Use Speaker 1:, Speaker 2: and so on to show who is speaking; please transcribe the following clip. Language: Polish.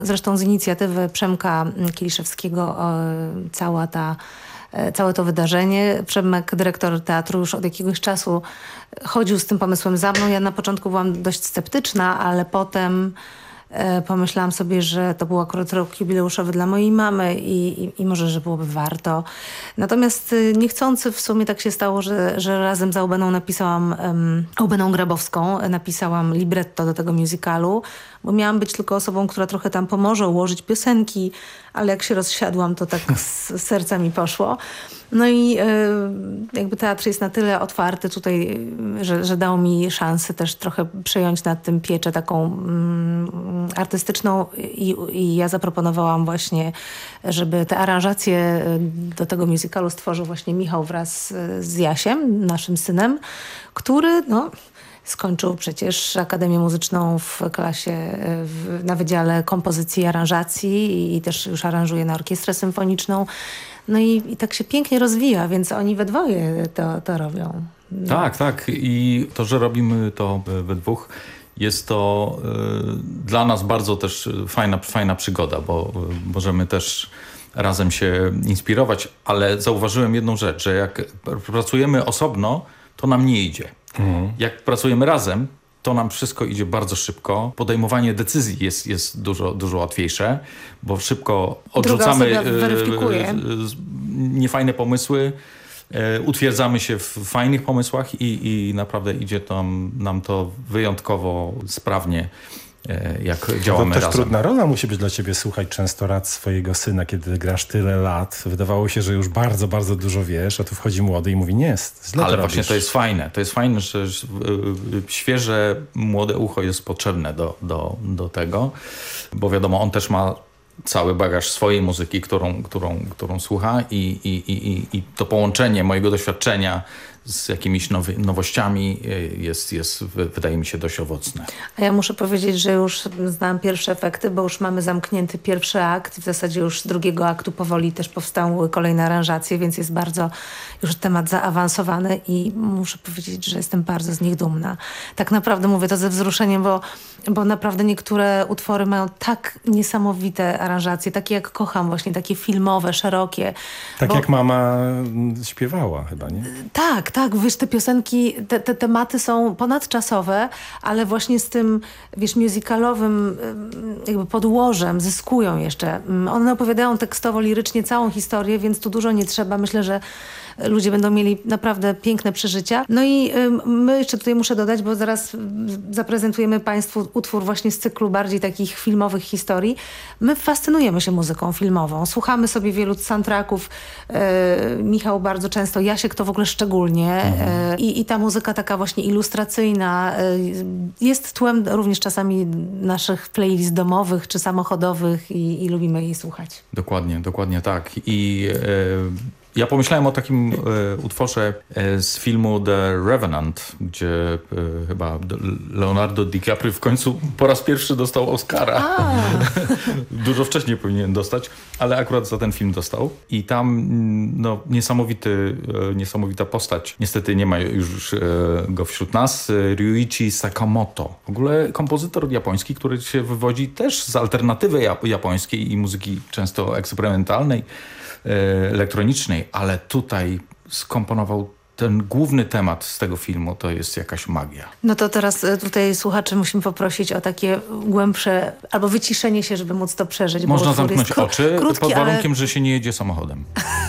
Speaker 1: Zresztą z inicjatywy Przemka Kiliszewskiego całe to wydarzenie. Przemek, dyrektor teatru, już od jakiegoś czasu chodził z tym pomysłem za mną. Ja na początku byłam dość sceptyczna, ale potem pomyślałam sobie, że to był akurat rok jubileuszowy dla mojej mamy i może, że byłoby warto. Natomiast niechcący w sumie tak się stało, że razem z Aubeną Grabowską napisałam libretto do tego musicalu, bo miałam być tylko osobą, która trochę tam pomoże ułożyć piosenki, ale jak się rozsiadłam, to tak z serca mi poszło. No i jakby teatr jest na tyle otwarty tutaj, że dał mi szansę też trochę przejąć nad tym pieczę taką artystyczną i ja zaproponowałam właśnie, żeby te aranżacje do tego musicalu stworzył właśnie Michał wraz z Jasiem, naszym synem, który skończył przecież Akademię Muzyczną w klasie na Wydziale Kompozycji i Aranżacji i też już aranżuje na orkiestrę symfoniczną. No i tak się pięknie rozwija, więc oni we dwoje to robią. No.
Speaker 2: Tak. I to, że robimy to we dwóch, jest to dla nas bardzo też fajna przygoda, bo możemy też razem się inspirować, ale zauważyłem jedną rzecz, że jak pracujemy osobno, to nam nie idzie. Jak pracujemy razem, to nam wszystko idzie bardzo szybko. Podejmowanie decyzji jest dużo łatwiejsze, bo szybko odrzucamy niefajne pomysły, utwierdzamy się w fajnych pomysłach i naprawdę idzie nam to wyjątkowo sprawnie, jak działamy
Speaker 3: To też
Speaker 2: razem.
Speaker 3: trudna rola musi być dla ciebie słuchać często rad swojego syna, kiedy grasz tyle lat. Wydawało się, że już bardzo, bardzo dużo wiesz, a tu wchodzi młody i mówi nie, źle
Speaker 2: Ale
Speaker 3: to
Speaker 2: właśnie
Speaker 3: robisz.
Speaker 2: to jest fajne. To jest fajne, że świeże, młode ucho jest potrzebne do tego, bo wiadomo, on też ma cały bagaż swojej muzyki, którą słucha i to połączenie mojego doświadczenia z jakimiś nowościami jest, wydaje mi się, dość owocne.
Speaker 1: A ja muszę powiedzieć, że już znam pierwsze efekty, bo już mamy zamknięty pierwszy akt. W zasadzie już z drugiego aktu powoli też powstały kolejne aranżacje, więc jest bardzo już temat zaawansowany i muszę powiedzieć, że jestem bardzo z nich dumna. Tak naprawdę mówię to ze wzruszeniem, bo naprawdę niektóre utwory mają tak niesamowite aranżacje, takie jak kocham, właśnie takie filmowe, szerokie.
Speaker 3: Tak jak mama śpiewała chyba, nie?
Speaker 1: Tak, wiesz, te piosenki, te tematy są ponadczasowe, ale właśnie z tym, wiesz, musicalowym jakby podłożem zyskują jeszcze. One opowiadają tekstowo, lirycznie całą historię, więc tu dużo nie trzeba. Myślę, że ludzie będą mieli naprawdę piękne przeżycia. No i my jeszcze tutaj muszę dodać, bo zaraz zaprezentujemy Państwu utwór właśnie z cyklu bardziej takich filmowych historii. My fascynujemy się muzyką filmową. Słuchamy sobie wielu soundtracków. Michał bardzo często, Jasiek to w ogóle szczególnie. I ta muzyka taka właśnie ilustracyjna jest tłem również czasami naszych playlist domowych czy samochodowych i lubimy jej słuchać.
Speaker 2: Dokładnie tak. Ja pomyślałem o takim utworze z filmu The Revenant, gdzie chyba Leonardo DiCaprio w końcu po raz pierwszy dostał Oscara. Dużo wcześniej powinien dostać, ale akurat za ten film dostał. I tam niesamowita postać. Niestety nie ma już go wśród nas. Ryuichi Sakamoto. W ogóle kompozytor japoński, który się wywodzi też z alternatywy japońskiej i muzyki często eksperymentalnej, elektronicznej, ale tutaj skomponował ten główny temat z tego filmu, to jest jakaś magia.
Speaker 1: No to teraz tutaj słuchaczy musimy poprosić o takie głębsze, albo wyciszenie się, żeby móc to przeżyć.
Speaker 2: Można zamknąć oczy
Speaker 1: krótki,
Speaker 2: pod warunkiem, że się nie jedzie samochodem.